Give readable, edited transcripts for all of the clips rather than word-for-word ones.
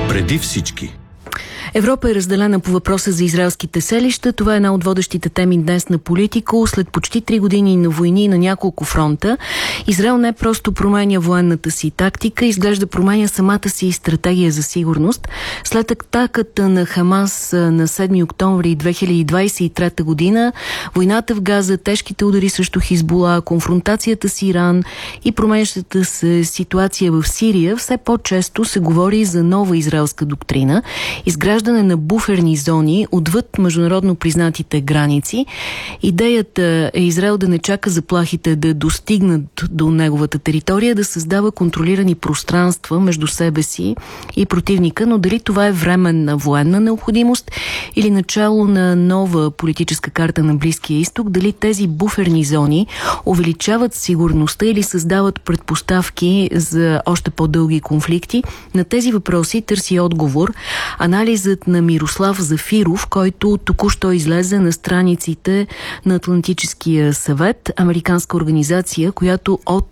Преди всички. Европа е разделена по въпроса за израелските селища. Това е една от водещите теми днес на Политико. След почти 3 години на войни на няколко фронта, Израел не просто променя военната си тактика, изглежда променя самата си стратегия за сигурност. След атаката на Хамас на 7 октомври 2023 година, войната в Газа, тежките удари срещу Хизбула, конфронтацията с Иран и променящата се ситуация в Сирия, все по-често се говори за нова израелска доктрина, изграждане на буферни зони отвъд международно признатите граници. Идеята е Израел да не чака заплахите да достигнат до неговата територия, да създава контролирани пространства между себе си и противника, но дали това е временна военна необходимост или начало на нова политическа карта на Близкия изток, дали тези буферни зони увеличават сигурността или създават предпоставки за още по-дълги конфликти, на тези въпроси търси отговор анализът на Мирослав Зафиров, който току-що излезе на страниците на Атлантическия съвет, американска организация, която от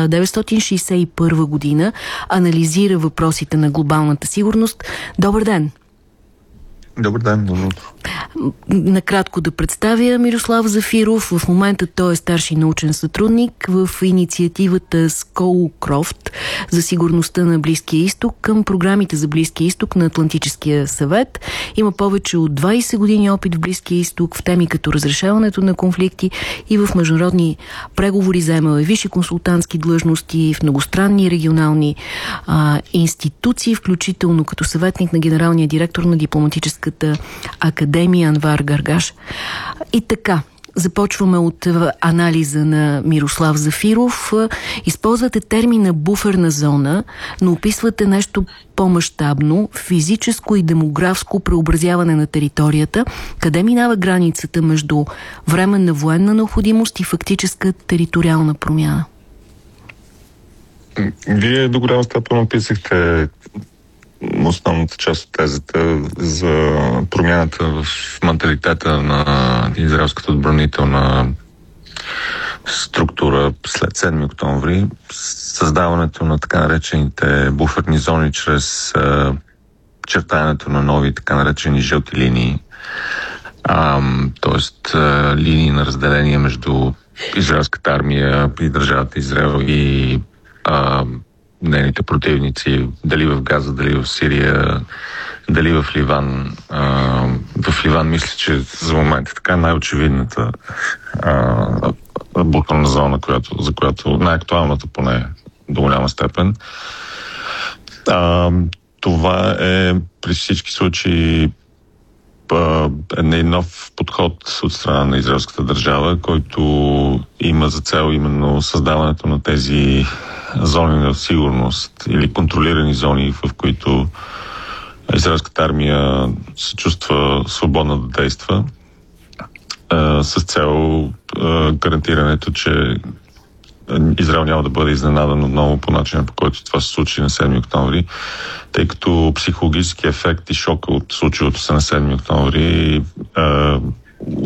1961 година анализира въпросите на глобалната сигурност. Добър ден! Добър ден, добро утро. Накратко да представя Мирослав Зафиров. В момента той е старши научен сътрудник в инициативата Scowcroft за сигурността на Близкия изток към програмите за Близкия изток на Атлантическия съвет. Има повече от 20 години опит в Близкия изток в теми като разрешаването на конфликти и в международни преговори. Заемал е висши консултантски длъжности в многостранни регионални институции, включително като съветник на генералния директор на дипломатическата академия Анвар Гаргаш. И така, започваме от анализа на Мирослав Зафиров. Използвате термина буферна зона, но описвате нещо по-мащабно, физическо и демографско преобразяване на територията. Къде минава границата между временна военна необходимост и фактическа териториална промяна? Вие до голяма степен описахте основната част от тезата за промяната в менталитета на израелската отбранителна структура след 7 октомври, създаването на така наречените буферни зони чрез чертаенето на нови така наречени жълти линии, т.е. линии на разделение между израелската армия и държавата Израел и нейните противници, дали в Газа, дали в Сирия, дали в Ливан. В Ливан мисля, че за момента така най-очевидната буферна зона, за която най-актуалната поне до голяма степен. Това е при всички случаи един нов подход от страна на израелската държава, който има за цел именно създаването на тези зони на сигурност или контролирани зони, в които израелската армия се чувства свободна да действа, с цел гарантирането, че Израел няма да бъде изненадан отново по начина, по който това се случи на 7 октомври, тъй като психологически ефект и шока от случилото се на 7 октомври